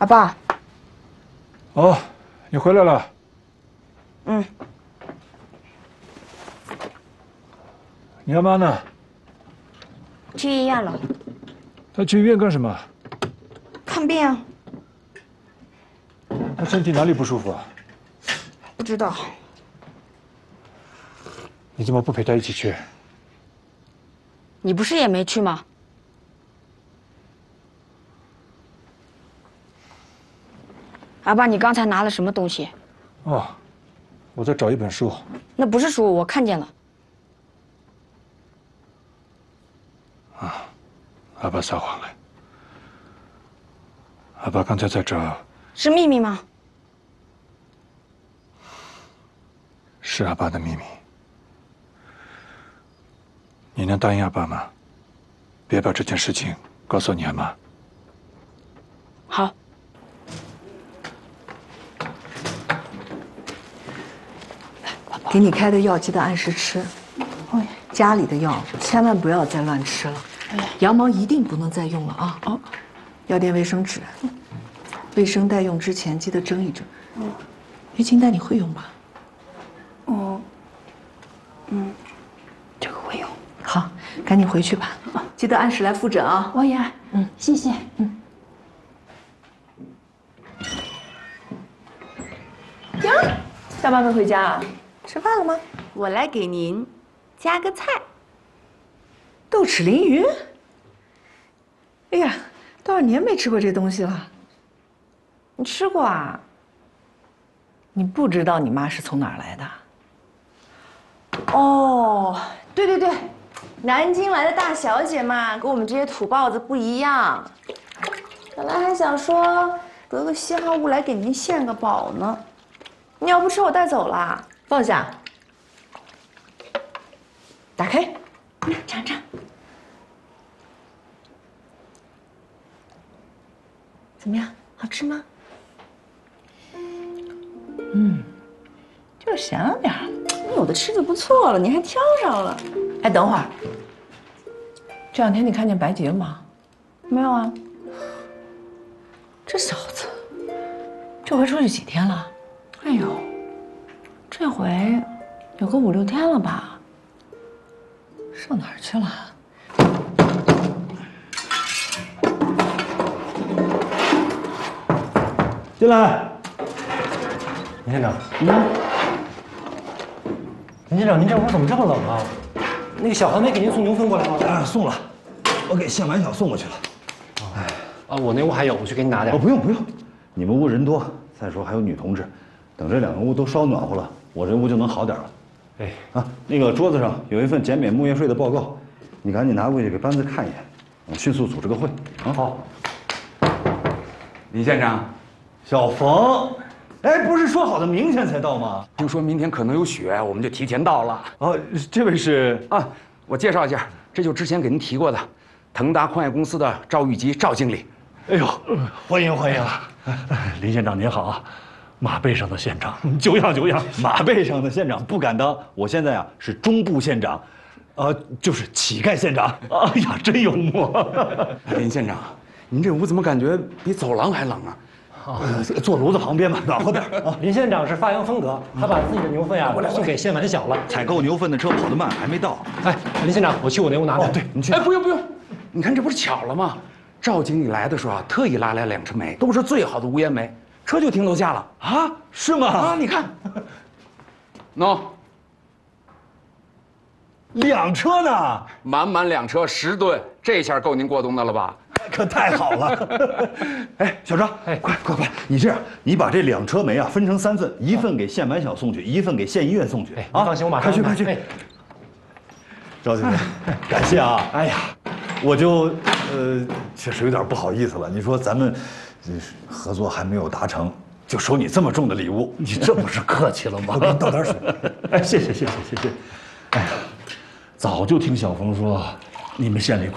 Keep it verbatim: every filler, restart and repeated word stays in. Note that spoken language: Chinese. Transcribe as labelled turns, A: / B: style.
A: 阿爸。
B: 哦，你回来了。
A: 嗯。
B: 你阿妈呢？
A: 去医院了。
B: 她去医院干什么？
A: 看病啊。
B: 她身体哪里不舒服啊？
A: 不知道。
B: 你怎么不陪她一起去？
A: 你不是也没去吗？阿爸，你刚才拿了什么东西？
B: 哦，我在找一本书。
A: 那不是书，我看见了。
B: 啊，阿爸撒谎了。阿爸刚才在找。
A: 是秘密吗？
B: 是阿爸的秘密。你能答应阿爸吗？别把这件事情告诉你阿妈。
A: 好。
C: 给你开的药记得按时吃。哎，家里的药千万不要再乱吃了。哎，羊毛一定不能再用了啊！哦，要垫卫生纸，卫生袋用之前记得蒸一蒸。嗯，月经带你会用吧？
A: 哦，嗯，这个会用。
C: 好，赶紧回去吧。啊，记得按时来复诊啊。
A: 王爷，嗯，谢谢。
C: 嗯。
D: 呀，下班没回家啊？
C: 吃饭了吗？
D: 我来给您加个菜。
C: 豆豉鲮鱼。哎呀，多少年没吃过这东西了。
D: 你吃过啊？
C: 你不知道你妈是从哪儿来的？
D: 哦，对对对，南京来的大小姐嘛，跟我们这些土包子不一样。本来还想说得个稀罕物来给您献个宝呢，你要不吃我带走了。
C: 放下。打开，
D: 尝尝。怎么样？好吃吗？
C: 嗯，就是咸了点儿。
D: 你有的吃就不错了，你还挑上了。
C: 哎，等会儿，这两天你看见白洁了吗？
D: 没有啊。
C: 这小子，这回出去几天了？
D: 哎呦，这回有个五六天了吧？
C: 上哪儿去了？
E: 进来，林县长。嗯。林县长，您这屋怎么这么冷啊？那个小韩没给您送牛粪过来吗？
F: 啊，送了，我给县管小送过去了。
E: 哎，啊，我那屋还有，我去给你拿点。
F: 哦，不用不用，你们屋人多，再说还有女同志，等这两个屋都烧暖和了，我这屋就能好点了。
E: 哎，
F: 啊，那个桌子上有一份减免物业税的报告，你赶紧拿过去给班子看一眼，我迅速组织个会。啊，
E: 好。
G: 李县长，
F: 小冯，哎，不是说好的明天才到吗？
G: 听说明天可能有雪，我们就提前到了。
F: 哦，这位是
G: 啊，我介绍一下，这就之前给您提过的，腾达矿业公司的赵玉吉赵经理。
F: 哎呦，欢迎欢迎！
E: 林县长您好啊，马背上的县长，久仰久仰。
F: 马背上的县长不敢当，我现在啊是中部县长，呃，就是乞丐县长。
E: 哎呀，真幽默。
G: 林县长，您这屋怎么感觉比走廊还冷啊？
F: 啊，坐炉子旁边嘛，暖和点啊。
E: 林县长是发扬风格，他把自己的牛粪呀送给县管小了。
F: 采购牛粪的车跑得慢，还没到。
E: 哎，林县长，我去我那屋拿点。
F: 哦，对，你去。
G: 哎，不用不用，你看这不是巧了吗？赵经理来的时候啊，特意拉来两车煤，都是最好的无烟煤，车就停楼下了
F: 啊？是吗？
G: 啊，你看，喏，
F: 两车呢，
G: 满满两车十吨，这下够您过冬的了吧？
F: 可太好了！哎，小张，哎，快快快，你这样，你把这两车煤啊分成三份，一份给县管小送去，一份给县医院送去。
E: 哎，啊，放心，我马上
F: 快去快去。赵经理，感谢啊！哎呀，我就呃确实有点不好意思了。你说咱们合作还没有达成，就收你这么重的礼物，
E: 你这不是客气了吗？
F: 我给你倒点水。
E: 哎，谢谢谢谢谢谢。哎呀，早就听小冯说，你们县里。